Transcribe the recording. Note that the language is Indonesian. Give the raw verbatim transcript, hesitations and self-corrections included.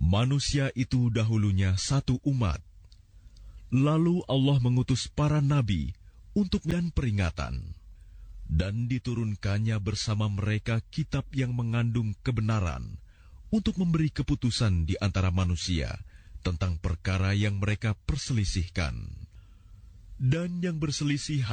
Manusia itu dahulunya satu umat. Lalu Allah mengutus para nabi untuk dan peringatan, dan diturunkannya bersama mereka kitab yang mengandung kebenaran untuk memberi keputusan di antara manusia tentang perkara yang mereka perselisihkan. Dan yang berselisih